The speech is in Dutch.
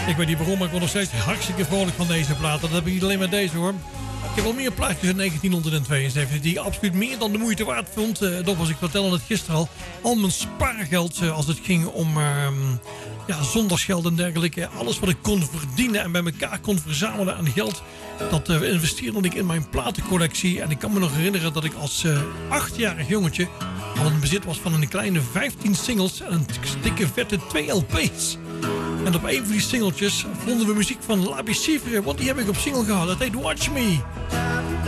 Ik weet niet waarom, maar ik word nog steeds hartstikke vrolijk van deze platen. Dat heb ik niet alleen met deze hoor. Ik heb wel meer plaatjes in 1972 die ik absoluut meer dan de moeite waard vond. Nogmaals, ik vertelde het gisteren al mijn spaargeld als het ging om zondagsgeld en dergelijke. Alles wat ik kon verdienen en bij elkaar kon verzamelen aan geld. Dat investeerde ik in mijn platencollectie. En ik kan me nog herinneren dat ik als 8-jarig jongetje al in bezit was van een kleine 15 singles en een dikke vette 2 LP's. En op een van die singeltjes vonden we muziek van La Bicifre, want die heb ik op single gehad. Dat heet Watch Me.